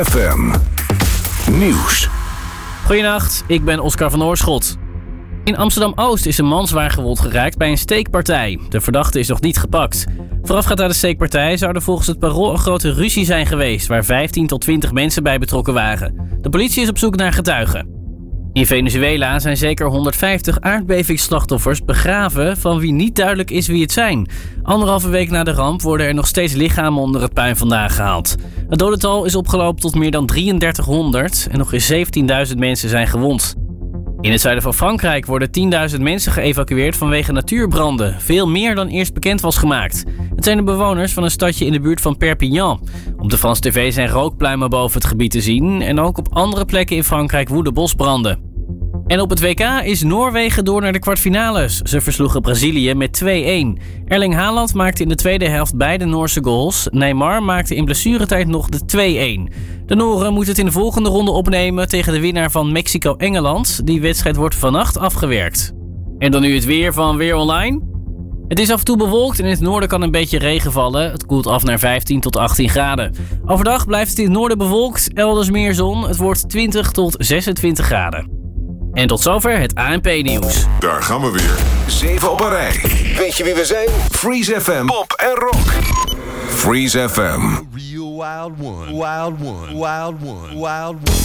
FM Nieuws. Goedenacht, ik ben Oscar van Oorschot. In Amsterdam-Oost is een man zwaar gewond geraakt bij een steekpartij. De verdachte is nog niet gepakt. Voorafgaand aan de steekpartij zou er volgens het Parool een grote ruzie zijn geweest, waar 15 tot 20 mensen bij betrokken waren. De politie is op zoek naar getuigen. In Venezuela zijn zeker 150 aardbevingsslachtoffers begraven van wie niet duidelijk is wie het zijn. 1,5 week na de ramp worden er nog steeds lichamen onder het puin vandaan gehaald. Het dodental is opgelopen tot meer dan 3300 en nog eens 17.000 mensen zijn gewond. In het zuiden van Frankrijk worden 10.000 mensen geëvacueerd vanwege natuurbranden. Veel meer dan eerst bekend was gemaakt. Het zijn de bewoners van een stadje in de buurt van Perpignan. Op de Franse tv zijn rookpluimen boven het gebied te zien. En ook op andere plekken in Frankrijk woeden bosbranden. En op het WK is Noorwegen door naar de kwartfinales. Ze versloegen Brazilië met 2-1. Erling Haaland maakte in de tweede helft beide Noorse goals. Neymar maakte in blessuretijd nog de 2-1. De Noren moeten het in de volgende ronde opnemen tegen de winnaar van Mexico-Engeland. Die wedstrijd wordt vannacht afgewerkt. En dan nu het weer van Weer Online. Het is af en toe bewolkt en in het noorden kan een beetje regen vallen. Het koelt af naar 15 tot 18 graden. Overdag blijft het in het noorden bewolkt, elders meer zon. Het wordt 20 tot 26 graden. En tot zover het ANP-nieuws. Daar gaan we weer. 7 op een rij. Weet je wie we zijn? Freeze FM, pop en rock. Freeze FM. Real wild one. Wild one. Wild one. Wild one.